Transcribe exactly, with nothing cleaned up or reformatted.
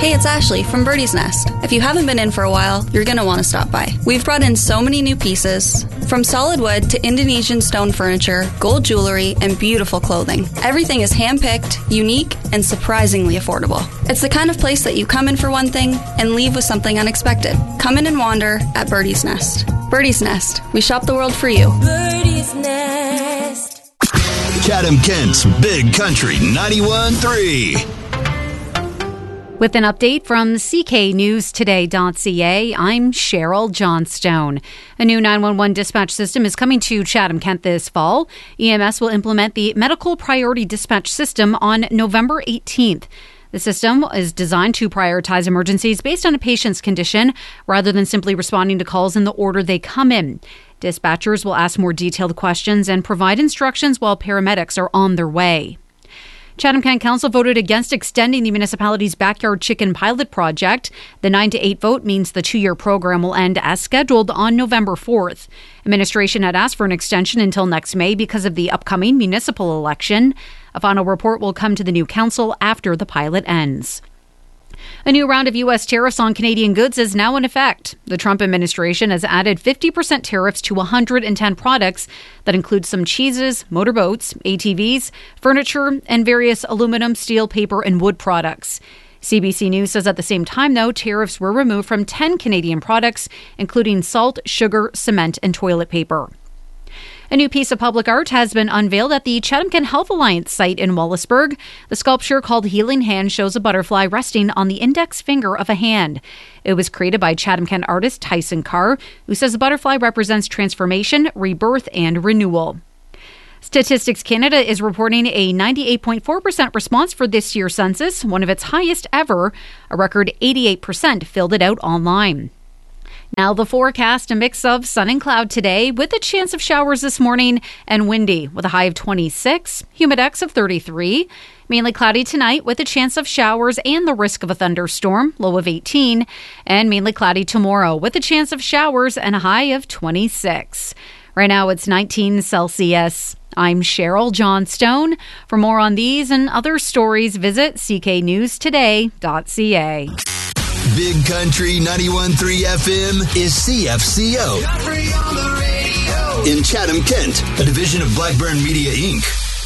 Hey, it's Ashley from Birdie's Nest. If you haven't been in for a while, you're going to want to stop by. We've brought in so many new pieces, from solid wood to Indonesian stone furniture, gold jewelry, and beautiful clothing. Everything is hand-picked, unique, and surprisingly affordable. It's the kind of place that you come in for one thing and leave with something unexpected. Come in and wander at Birdie's Nest. Birdie's Nest. We shop the world for you. Birdie's Nest. Chatham-Kent's Big Country ninety-one point three. With an update from C K News Today dot C A, I'm Cheryl Johnstone. A new nine one one dispatch system is coming to Chatham-Kent this fall. E M S will implement the Medical Priority Dispatch System on November eighteenth. The system is designed to prioritize emergencies based on a patient's condition rather than simply responding to calls in the order they come in. Dispatchers will ask more detailed questions and provide instructions while paramedics are on their way. Chatham-Kent Council voted against extending the municipality's backyard chicken pilot project. The nine to eight vote means the two-year program will end as scheduled on November fourth. Administration had asked for an extension until next May because of the upcoming municipal election. A final report will come to the new council after the pilot ends. A new round of U S tariffs on Canadian goods is now in effect. The Trump administration has added fifty percent tariffs to one hundred ten products that include some cheeses, motorboats, A T Vs, furniture, and various aluminum, steel, paper, and wood products. C B C News says at the same time, though, tariffs were removed from ten Canadian products, including salt, sugar, cement, and toilet paper. A new piece of public art has been unveiled at the Chatham-Kent Health Alliance site in Wallaceburg. The sculpture called Healing Hand shows a butterfly resting on the index finger of a hand. It was created by Chatham-Kent artist Tyson Carr, who says the butterfly represents transformation, rebirth, and renewal. Statistics Canada is reporting a ninety-eight point four percent response for this year's census, one of its highest ever. A record eighty-eight percent filled it out online. Now the forecast, a mix of sun and cloud today with a chance of showers this morning and windy with a high of twenty-six, humidex of thirty-three. Mainly cloudy tonight with a chance of showers and the risk of a thunderstorm, low of eighteen. And mainly cloudy tomorrow with a chance of showers and a high of twenty-six. Right now it's nineteen Celsius. I'm Cheryl Johnstone. For more on these and other stories, visit C K News Today dot C A. Big Country ninety-one point three F M is C F C O. In Chatham-Kent, a division of Blackburn Media, Incorporated